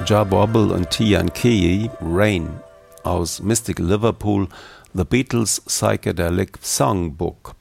Jah Wobble und Tian Key, Rain aus Mystic Liverpool, The Beatles Psychedelic Songbook.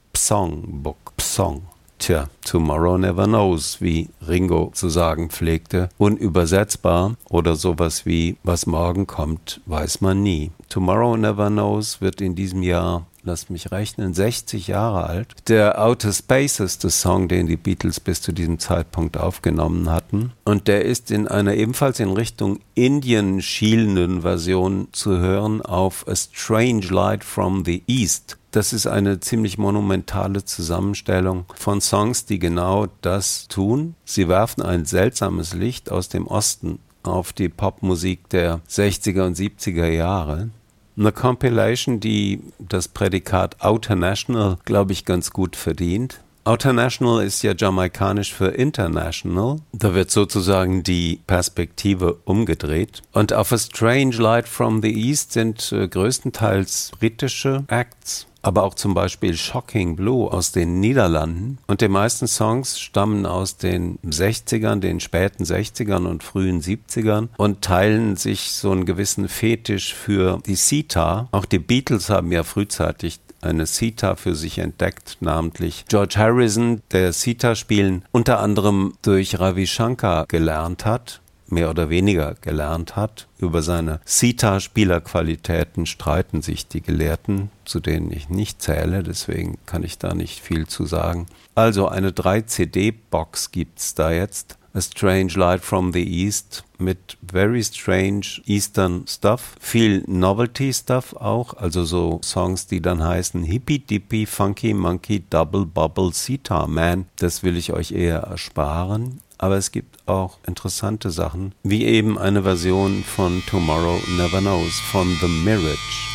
Tja, Tomorrow Never Knows, wie Ringo zu sagen pflegte. Unübersetzbar oder sowas wie, was morgen kommt, weiß man nie. Tomorrow Never Knows wird in diesem Jahr, lasst mich rechnen, 60 Jahre alt. Der Outer Spaces, der Song, den die Beatles bis zu diesem Zeitpunkt aufgenommen hatten. Und der ist in einer ebenfalls in Richtung Indien schielenden Version zu hören auf A Strange Light from the East. Das ist eine ziemlich monumentale Zusammenstellung von Songs, die genau das tun. Sie werfen ein seltsames Licht aus dem Osten auf die Popmusik der 60er und 70er Jahre. Eine Compilation, die das Prädikat Outernational, glaube ich, ganz gut verdient. Outernational ist ja jamaikanisch für International. Da wird sozusagen die Perspektive umgedreht. Und auf A Strange Light from the East sind größtenteils britische Acts, aber auch zum Beispiel Shocking Blue aus den Niederlanden. Und die meisten Songs stammen aus den 60ern, den späten 60ern und frühen 70ern und teilen sich so einen gewissen Fetisch für die Sitar. Auch die Beatles haben ja frühzeitig eine Sitar für sich entdeckt, namentlich George Harrison, der Sitar spielen unter anderem durch Ravi Shankar gelernt hat, mehr oder weniger gelernt hat. Über seine Sitar-Spielerqualitäten streiten sich die Gelehrten, zu denen ich nicht zähle, deswegen kann ich da nicht viel zu sagen. Also eine 3-CD-Box gibt's da jetzt. A Strange Light from the East mit very strange Eastern Stuff, viel Novelty Stuff auch, also so Songs, die dann heißen Hippie Dippy Funky Monkey Double Bubble Sitar Man. Das will ich euch eher ersparen. Aber es gibt auch interessante Sachen, wie eben eine Version von Tomorrow Never Knows von The Mirage.